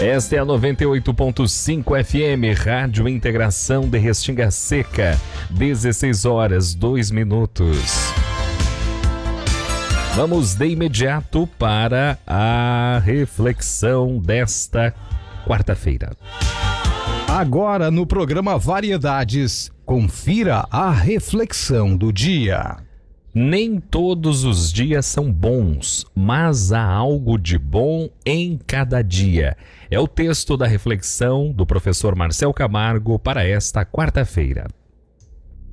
Esta é a 98.5 FM, Rádio Integração de Restinga Seca, 16 horas, 2 minutos. Vamos de imediato para a reflexão desta quarta-feira. Agora no programa Variedades, confira a reflexão do dia. Nem todos os dias são bons, mas há algo de bom em cada dia. É o texto da reflexão do professor Marcel Camargo para esta quarta-feira.